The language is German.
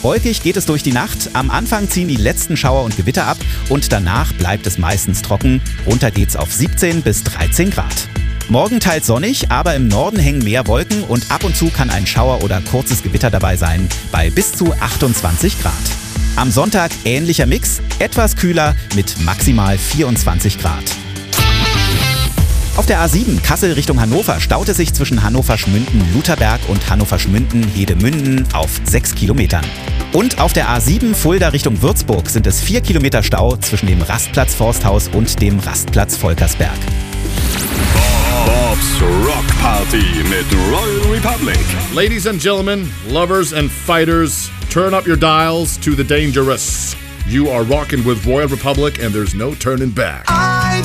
Wolkig geht es durch die Nacht. Am Anfang ziehen die letzten Schauer und Gewitter ab und danach bleibt es meistens trocken. Runter geht's auf 17 bis 13 Grad. Morgen teils sonnig, aber im Norden hängen mehr Wolken und ab und zu kann ein Schauer oder kurzes Gewitter dabei sein, bei bis zu 28 Grad. Am Sonntag ähnlicher Mix, etwas kühler mit maximal 24 Grad. Auf der A7 Kassel Richtung Hannover staut es sich zwischen Hannover-Schmünden-Lutherberg und Hannover-Schmünden-Hedemünden auf 6 Kilometern. Und auf der A7 Fulda Richtung Würzburg sind es 4 Kilometer Stau zwischen dem Rastplatz Forsthaus und dem Rastplatz Volkersberg. Bob's Rock Party mit Royal Republic. Ladies and gentlemen, lovers and fighters, turn up your dials to the dangerous. You are rocking with Royal Republic and there's no turning back.